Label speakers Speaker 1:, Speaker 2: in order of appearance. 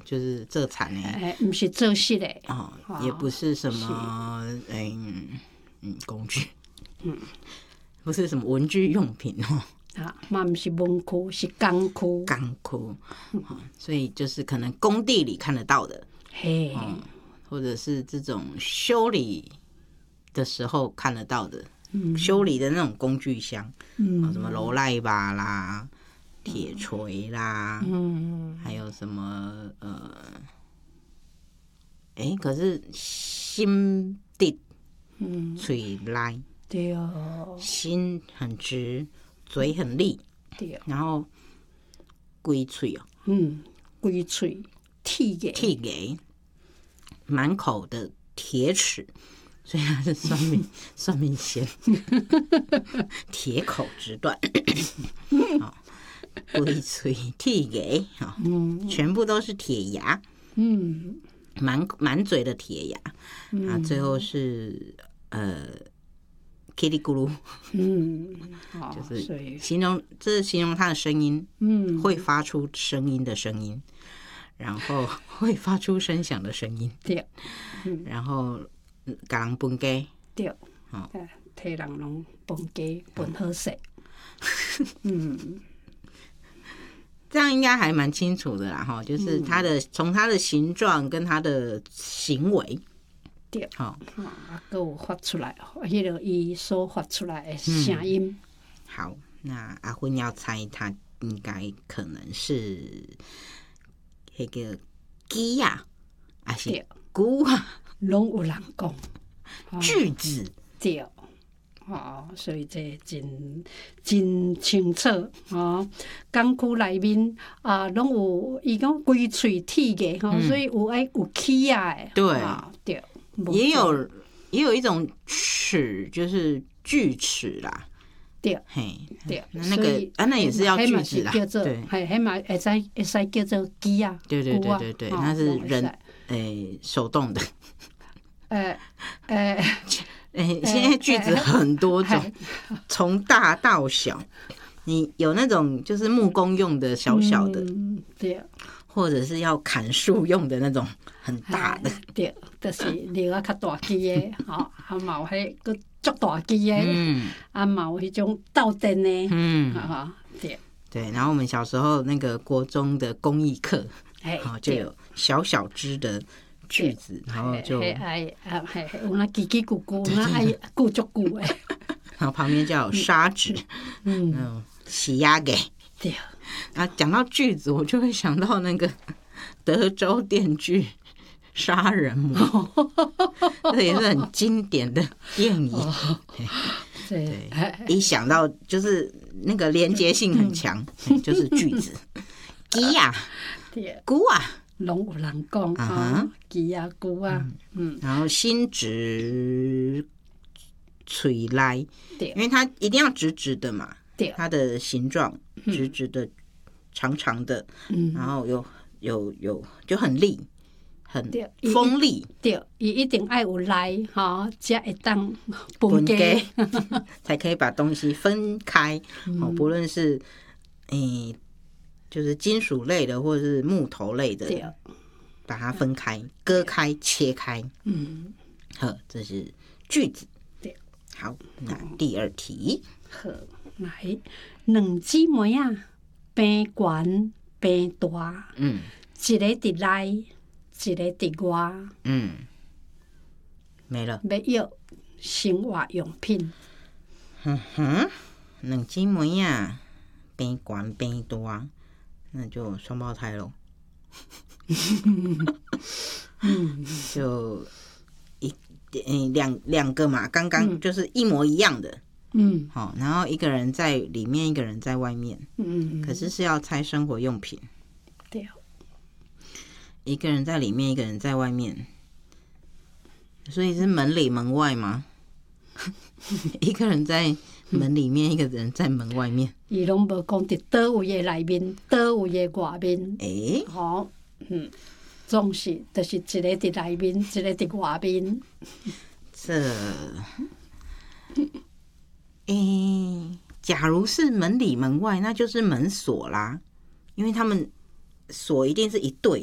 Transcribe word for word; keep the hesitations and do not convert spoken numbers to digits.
Speaker 1: 就是做产的，
Speaker 2: 哎，不是做事的
Speaker 1: 哦，也不是什么嗯嗯工具，嗯，不是什么文具用品哦。
Speaker 2: 啊，嘛不是文库，是钢库。
Speaker 1: 钢库，嗯，所以就是可能工地里看得到的，
Speaker 2: 嘿，
Speaker 1: 嗯，或者是这种修理的时候看得到的，嗯，修理的那种工具箱，嗯，什么罗赖吧啦、铁锤啦，嗯，还有什么呃，哎、欸，可是心地，嗯，嘴赖，
Speaker 2: 对哦，
Speaker 1: 心很直，嘴很利，
Speaker 2: 对，
Speaker 1: 然后龟嘴哦，
Speaker 2: 嗯，龟嘴铁的，
Speaker 1: 铁的，满口的铁齿，所以它是算命算命仙，铁口直断，龟嘴铁的，嗯，全部都是铁牙，嗯，满满嘴的铁牙，嗯、啊，最后是呃。叽里咕噜，嗯，就是形容，这是形容他的声音，嗯，会发出声音的声音，然后会发出声响的声音，
Speaker 2: 对，
Speaker 1: 嗯，然后给人分家，
Speaker 2: 对，哦，替人拢分家分好势，嗯，
Speaker 1: 这样应该还蛮清楚的啦，哈，就是他的从他的形状跟他的行为。
Speaker 2: 对，好，啊，还有发出来，迄个伊所发出来的声音。嗯、
Speaker 1: 好，那阿芬要猜，他应该可能是那个鸡呀，还是鼓啊？
Speaker 2: 拢有人讲
Speaker 1: 句子，
Speaker 2: 对，哦，所以这真真清楚哦。港区内面啊，拢有伊讲规喙铁的吼，所以有爱有起啊的，
Speaker 1: 对、
Speaker 2: 哦、对。
Speaker 1: 也有也有一种齿，就是锯齿啦。
Speaker 2: 对，
Speaker 1: 嘿，
Speaker 2: 对，
Speaker 1: 那个啊，那也是要锯齿啦。
Speaker 2: 对，嘿，迄嘛会使会使叫做鸡啊。
Speaker 1: 对对对对对，那是人诶手动的。呃呃诶，现在锯子很多种，从大到小。你有那种就是木工用的小小的，
Speaker 2: 嗯、对。
Speaker 1: 或者是要砍树用的那种很大的，
Speaker 2: 对，就是另外较大支的，吼，啊嘛有迄个足大支的，嗯，啊嘛有迄种斗阵的，嗯，哈，对，
Speaker 1: 对。然后我们小时候那个国中的工艺课，好就有小小支的锯子，然后就
Speaker 2: 哎啊嘿，有那叽叽咕咕，那哎咕足咕的，
Speaker 1: 然后旁边就有砂纸，嗯，洗压给，
Speaker 2: 对。
Speaker 1: 啊，讲到锯子，我就会想到那个德州电锯杀人魔，这也是很经典的电影。哦、对，一想到就是那个连结性很强，嗯、就是锯子，鸡呀、鼓啊，
Speaker 2: 拢有人讲啊，鸡啊鼓啊，
Speaker 1: 嗯，然后心直嘴来，对，因为它一定要直直的嘛。它的形状直直的、长长的，嗯、然后有有有就很利，很锋利。
Speaker 2: 对，伊一定爱有来哈，才会当分家，
Speaker 1: 才可以把东西分开。嗯、哦，不论是诶、欸，就是金属类的或者是木头类的，把它分开、割开、切开。嗯，好，这是句子。对，好，那第二题。
Speaker 2: 好。来，两姊妹啊，边悬边大，嗯，一个伫内，一个伫外，
Speaker 1: 嗯，没了。
Speaker 2: 要用生活用品。
Speaker 1: 哼哼，两姊妹啊，边悬边大，那就双胞胎咯。嗯，就一嗯两两个嘛，刚刚就是一模一样的。嗯，好，然后一个人在里面，一个人在外面。嗯，可是是要猜生活用品。
Speaker 2: 对，
Speaker 1: 一个人在里面，一个人在外面，所以是门里门外吗？一个人在门里面，一个人在门外面。
Speaker 2: 伊拢无讲伫倒位的内面，倒位的外面。
Speaker 1: 诶、欸，
Speaker 2: 好、哦，嗯，总是就是一个伫内面，一个伫外面。
Speaker 1: 这。诶、欸，假如是门里门外，那就是门锁啦，因为他们锁一定是一对